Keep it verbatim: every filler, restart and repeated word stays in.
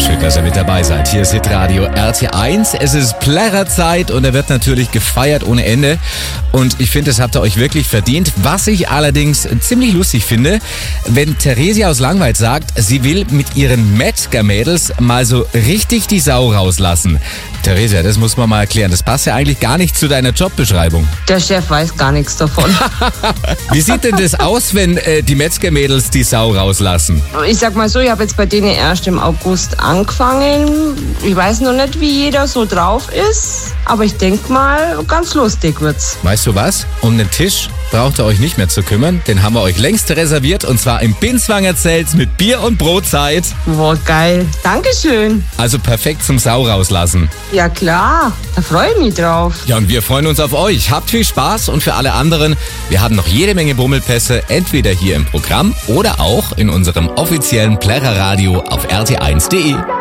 Schön, dass ihr mit dabei seid. Hier ist Hitradio R T eins. Es ist Plärrerzeit und er wird natürlich gefeiert ohne Ende. Und ich finde, das habt ihr euch wirklich verdient. Was ich allerdings ziemlich lustig finde, wenn Theresia aus Langweid sagt, sie will mit ihren Metzger-Mädels mal so richtig die Sau rauslassen. Theresia, das muss man mal erklären. Das passt ja eigentlich gar nicht zu deiner Jobbeschreibung. Der Chef weiß gar nichts davon. Wie sieht denn das aus, wenn äh, die Metzger-Mädels die Sau rauslassen? Ich sag mal so, ich habe jetzt bei denen erst im August angefangen. Ich weiß noch nicht, wie jeder so drauf ist, aber ich denke mal, ganz lustig wird's. Weißt du was? Um den Tisch braucht ihr euch nicht mehr zu kümmern. Den haben wir euch längst reserviert und zwar im Binswanger Zelt mit Bier und Brotzeit. Boah, geil. Dankeschön. Also perfekt zum Sau rauslassen. Ja klar, da freue ich mich drauf. Ja, und wir freuen uns auf euch. Habt viel Spaß und für alle anderen, wir haben noch jede Menge Bummelpässe, entweder hier im Programm oder auch in unserem offiziellen Plärrerradio auf R T eins punkt de.